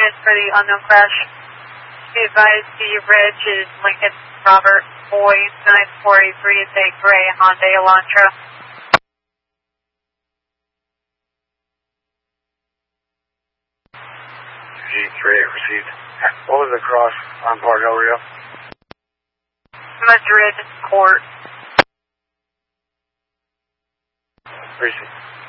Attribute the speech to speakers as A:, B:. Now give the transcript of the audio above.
A: units for the unknown crash. Be advised the reg is Lincoln Robert Boy 9483. It's a gray Hyundai Elantra.
B: G3 received. What was the cross on Park El Rio?
A: Madrid Court.
B: Appreciate it.